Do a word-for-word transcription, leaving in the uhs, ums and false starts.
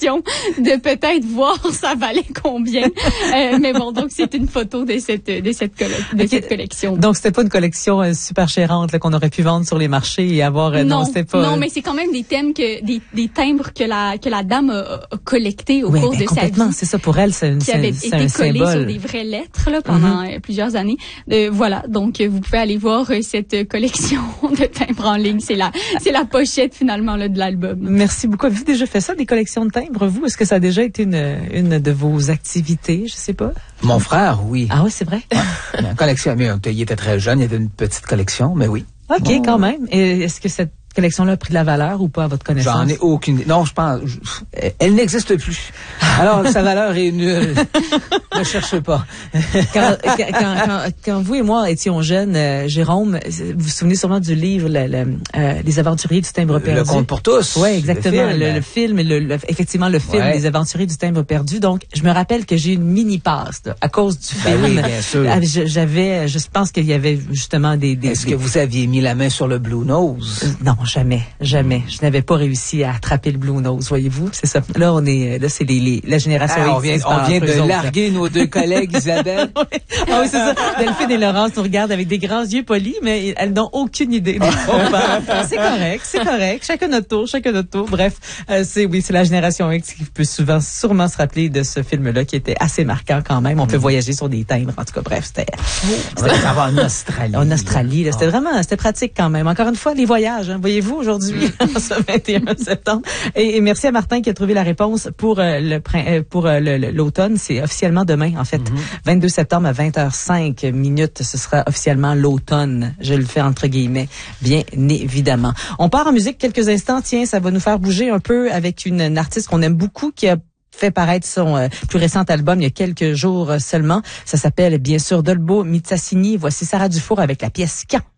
question de peut-être voir ça valait combien. Euh, mais bon, donc c'est une photo de cette de cette, colle- de okay. cette collection. Donc c'était pas une collection euh, super chérante là, qu'on aurait pu vendre sur les marchés et avoir. Euh, non, non, c'était pas. Non, mais c'est quand même des thèmes que des, des timbres que la que la dame a, a collectés au oui, cours ben, de sa vie. Complètement, c'est ça pour elle, c'est, une, qui avait c'est, été c'est un collés symbole. sur des vraies lettres là, pendant mm-hmm. plusieurs années. Euh, voilà, donc vous pouvez aller voir euh, cette collection de timbres en ligne. C'est la c'est la pochette finalement là de l'album. Merci beaucoup. Avez-vous déjà fait ça, des collections de timbres, vous? Est-ce que ça a déjà été une une de vos activités? Je sais pas. Mon frère, oui. Ah oui, c'est vrai. Ouais. Une collection. Mais il était très jeune, il y avait une petite collection, mais oui. OK, bon. Quand même. Et est-ce que cette collection-là a pris de la valeur ou pas à votre connaissance? J'en ai aucune. Non, je pense. Je, elle n'existe plus. Alors, sa valeur est nulle. Ne cherchez pas. quand, quand, quand, quand vous et moi étions jeunes, euh, Jérôme, vous vous souvenez sûrement du livre le, le, euh, Les Aventuriers du timbre perdu. Le Conte pour tous. Oui, exactement. Le film, le, le film le, le, effectivement, le film ouais. Les Aventuriers du timbre perdu. Donc, je me rappelle que j'ai une mini-passe là, à cause du ben film. Oui, bien sûr. J'avais, je pense qu'il y avait justement des... des Est-ce des... que vous aviez mis la main sur le Blue Nose? Euh, non, jamais, jamais. Je n'avais pas réussi à attraper le Blue Nose, voyez-vous. C'est ça. Là, on est, là, c'est les, les la génération. Ah, on vient, on vient de autres, larguer nos deux collègues, Isabelle. oui. Ah oui, c'est ça. Delphine et Laurence nous regardent avec des grands yeux polis, mais elles n'ont aucune idée. C'est correct, c'est correct. Chacun notre tour, chacun notre tour. Bref, euh, c'est oui, c'est la génération X qui peut souvent, sûrement se rappeler de ce film-là qui était assez marquant quand même. On peut mmh. voyager sur des timbres. En tout cas, bref, c'était. c'était en Australie. En Australie, là, c'était oh. vraiment, c'était pratique quand même. Encore une fois, les voyages. Hein, voyez-vous aujourd'hui, mmh. ce vingt et un septembre. Et, et merci à Martin qui a trouvé la réponse pour euh, le pour euh, le, l'automne. C'est officiellement demain, en fait, mmh. vingt-deux septembre à vingt heures cinq minutes. Ce sera officiellement l'automne. Je le fais entre guillemets, bien évidemment. On part en musique quelques instants. Tiens, ça va nous faire bouger un peu avec une, une artiste qu'on aime beaucoup qui a fait paraître son euh, plus récent album il y a quelques jours seulement. Ça s'appelle bien sûr Dolbo Mitsasini. Voici Sarah Dufour avec la pièce Quand.